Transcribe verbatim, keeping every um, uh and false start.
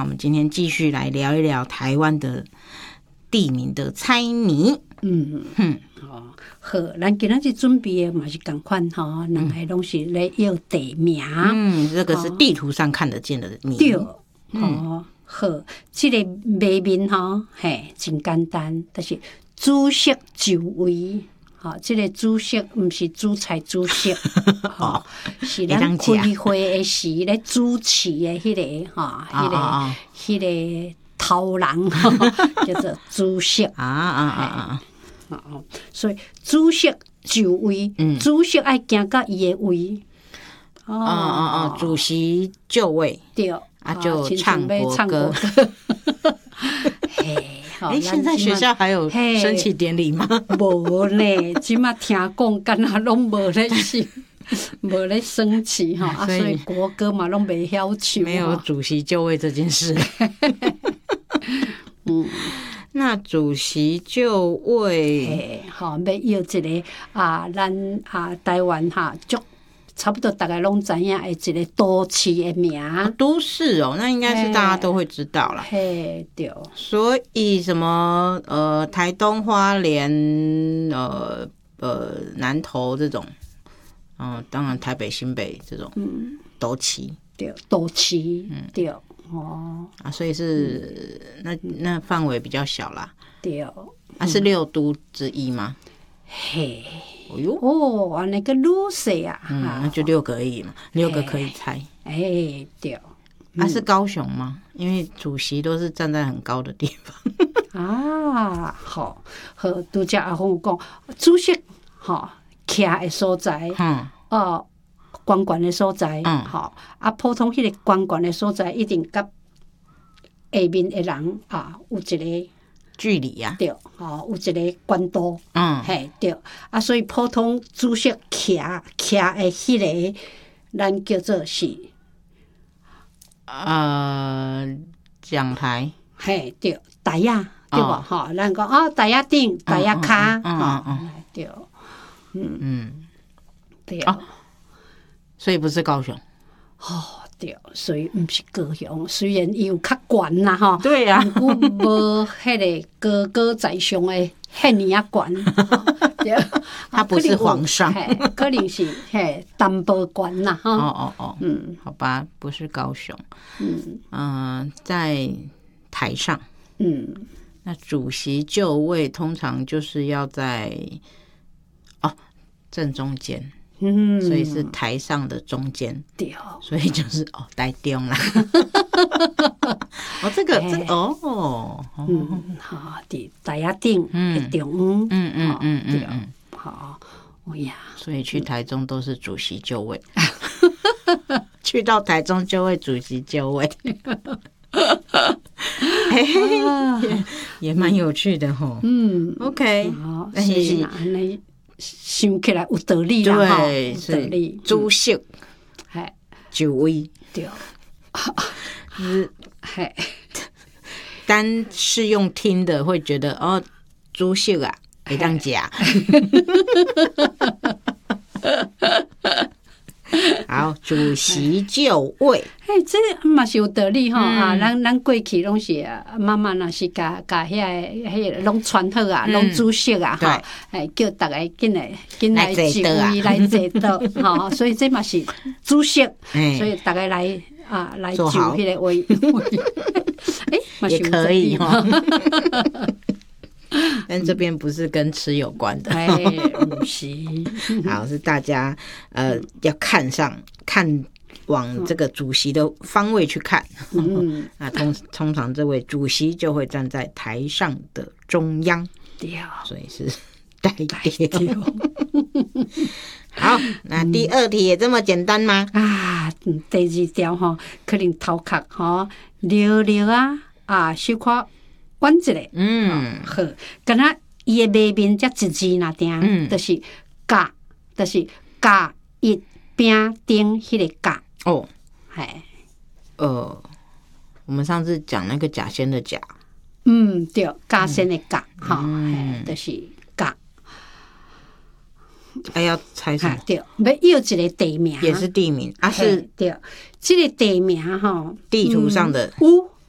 我们今天继续来聊一聊台湾的地名的猜谜。 嗯嗯，哦，好，咱今仔日准备的嘛是同款吼，两个拢是咧要地名。 嗯，这个是地图上看得见的谜。 对，哦，好，这个谜面吼，嘿，真简单，但是主食就位。好，这个主食毋是主菜主食，吼，是咱开会的时咧主持的迄个吼，迄个迄个头人叫做主食啊啊啊啊！ 哦，所以主食就位，主食爱行到伊的位。 哦哦哦，主席就位， 对， 啊就唱国歌。哎，现在学校还有升旗典礼吗？ 无呢，即马听讲，敢若拢无咧是，无咧升旗哈，啊，所以国歌嘛拢袂晓唱。 没有主席就位这件事。嗯。那主席就位， 好，要要一个啊，咱啊台湾哈，就差不多大概拢知影的一个都市的名， 啊、都市哦，那应该是大家都会知道啦。 嘿，对。 所以什么呃，台东、花莲、呃呃南投这种，嗯、呃，当然台北、新北这种，嗯，都市， 对，都市，嗯，对。哦啊，所以是、嗯、那那范围比较小啦。 对， 啊是六都之一吗？ 嘿， 哦哟， 哦，那个露水啊， 嗯，那就六个而已嘛，六个可以猜。 哎，对， 啊是高雄吗？因为主席都是站在很高的地方。 啊，好，和拄则阿峰讲，主席吼徛的所在，嗯，哦。关关的所在，嗯，吼，啊，普通迄个关关的所在，一定甲下面的人啊有一个距离呀， 对，吼，有一个关度， 嗯， 嘿，对，啊，所以普通主席徛徛的迄个，咱叫做是呃讲台， 嘿，对，台呀，对无？吼，咱讲哦，台呀顶，台呀骹， 嗯嗯， 对，嗯嗯，对。 所以不是高雄， 哦，对，所以不是高雄，虽然伊有较悬啦吼， 对呀、啊， 不过无迄个高高在上的遐尔啊悬，对， 他不是皇上， 可能是嘿淡薄悬啦，哈， 哦哦哦，嗯，好吧，不是高雄，嗯嗯、呃，在台上，嗯，那主席就位通常就是要在哦正中间。嗯，所以是台上的中间， 对， 所以就是哦，台中啦。哦，这个这哦哦， 嗯，好，伫台下顶的中央， 嗯嗯嗯嗯嗯， 好，哎呀， 所以去台中都是主席就位，去到台中就位主席就位，也也蛮有趣的吼。嗯 ，OK， 好，所以那。想起来有道理啦， 对， 有道理。 主席， 哎， 就位， 对， 是，嘿，单是用听的会觉得哦，主席啊，会当食。好，主席就位， 哎，这嘛是有道理吼啊！咱咱过去拢是慢慢若是甲甲遐个迄个拢传好啊，拢主席啊，哈，哎，叫大家进来进来就位来坐倒，吼，所以这嘛是主席，所以大家来啊来就迄个位，哎， 也可以哈。但这边不是跟吃有关的， 哎，不是， 好，是大家呃要看上看往这个主席的方位去看，嗯，那通通常这位主席就会站在台上的中央，所以是代表。好，那第二题也这么简单吗？ 啊，第二条哈，可能头壳哈，溜溜啊啊，小可。弯一个，嗯，好，敢若伊的码面才一字那定，嗯，就是甲，就是甲一边顶迄个甲，哦， 哎，呃，我们上次讲那个甲仙的甲， 嗯，对，甲仙的甲，哈、嗯，就是甲。 哎，要猜什么？ 对，要要一个地名， 也是地名啊，是对，这个地名哈， 地图上的有。